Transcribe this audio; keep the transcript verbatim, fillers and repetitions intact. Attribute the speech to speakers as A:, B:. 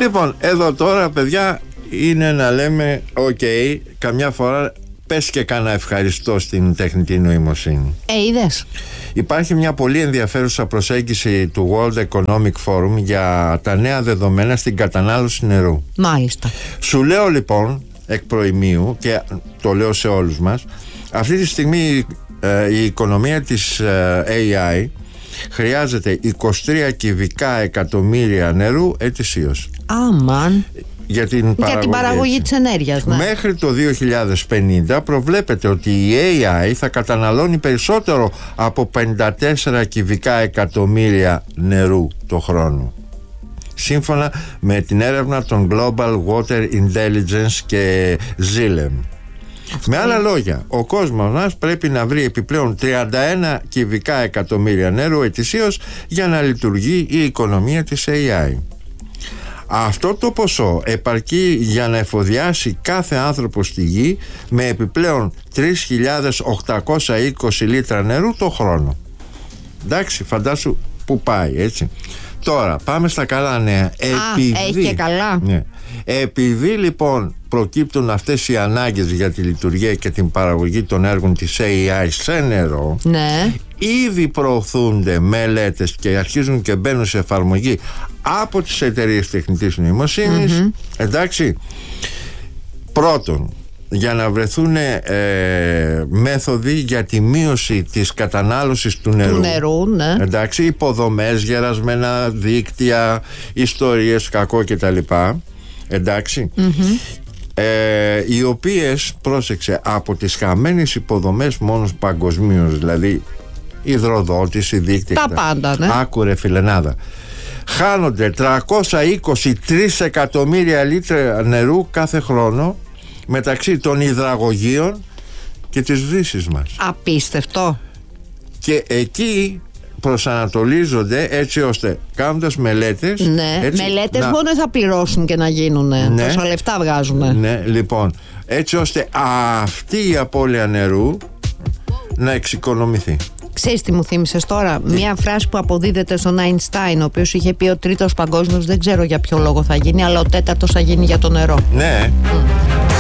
A: Λοιπόν, εδώ τώρα, παιδιά, είναι να λέμε οκ, okay, καμιά φορά πες και κάνα ευχαριστώ στην τεχνητή νοημοσύνη.
B: Ε, είδες.
A: Υπάρχει μια πολύ ενδιαφέρουσα προσέγγιση του World Economic Forum για τα νέα δεδομένα στην κατανάλωση νερού.
B: Μάλιστα.
A: Σου λέω λοιπόν εκ προημίου, και το λέω σε όλους μας, αυτή τη στιγμή ε, η οικονομία της ε, έι άι χρειάζεται είκοσι τρία κυβικά εκατομμύρια νερού ετησίως.
B: Αμάν.
A: Για την παραγωγή,
B: για την παραγωγή της ενέργειας, ναι.
A: Μέχρι το δύο χιλιάδες πενήντα προβλέπεται ότι η έι άι θα καταναλώνει περισσότερο από πενήντα τέσσερα κυβικά εκατομμύρια νερού το χρόνο, σύμφωνα με την έρευνα των Global Water Intelligence και Xylem. Με άλλα λόγια, ο κόσμος μας πρέπει να βρει επιπλέον τριάντα ένα κυβικά εκατομμύρια νερού ετησίως για να λειτουργεί η οικονομία της έι άι. Αυτό το ποσό επαρκεί για να εφοδιάσει κάθε άνθρωπο στη γη με επιπλέον τρεις χιλιάδες οκτακόσια είκοσι λίτρα νερού το χρόνο. Εντάξει, φαντάσου που πάει, έτσι. Τώρα πάμε στα καλά νέα.
B: Α,
A: επειδή,
B: έχει και καλά.
A: Ναι, επειδή λοιπόν προκύπτουν αυτές οι ανάγκες για τη λειτουργία και την παραγωγή των έργων της έι άι σε νερό,
B: ναι,
A: ήδη προωθούνται μελέτες και αρχίζουν και μπαίνουν σε εφαρμογή από τις εταιρείες τεχνητής νοημοσύνης. Mm-hmm. Εντάξει, πρώτον, για να βρεθούν ε, μέθοδοι για τη μείωση της κατανάλωσης του νερού,
B: του νερού, ναι.
A: Εντάξει, υποδομές, γερασμένα δίκτυα, ιστορίες, κακό κτλ. Εντάξει, mm-hmm. ε, οι οποίες, πρόσεξε, από τις χαμένες υποδομές μόνο παγκοσμίως, δηλαδή υδροδότηση, δίκτυα,
B: τα πάντα, ναι.
A: Άκουρε φιλενάδα, χάνονται τριακόσια είκοσι τρία εκατομμύρια λίτρα νερού κάθε χρόνο μεταξύ των υδραγωγείων και της βρύσης μας.
B: Απίστευτο.
A: Και εκεί προσανατολίζονται έτσι ώστε, κάνοντας μελέτες,
B: ναι,
A: έτσι,
B: μελέτες
A: να...
B: μόνο θα πληρώσουν και να γίνουν, ναι, τόσα λεφτά βγάζουν.
A: Ναι, λοιπόν, έτσι ώστε αυτή η απώλεια νερού να εξοικονομηθεί.
B: Ξέρεις τι μου θύμισες τώρα? Τι? Μια φράση που αποδίδεται στον Αϊνστάιν, ο οποίος είχε πει ο τρίτος παγκόσμιος δεν ξέρω για ποιο λόγο θα γίνει, αλλά ο τέταρτος θα γίνει για το νερό.
A: Ναι. Mm.